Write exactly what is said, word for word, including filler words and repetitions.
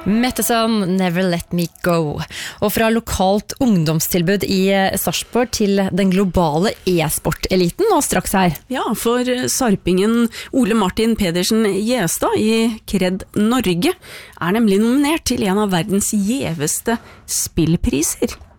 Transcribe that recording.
Metteson, Never Let Me Go. Og fra lokalt ungdomstilbud i Sarpsborg til den globale e-sport-eliten, og straks her. Ja, for sarpingen Ole Martin Pedersen Gjestad i Kred Norge er nemlig nominert til en av verdens gjeveste spillpriser.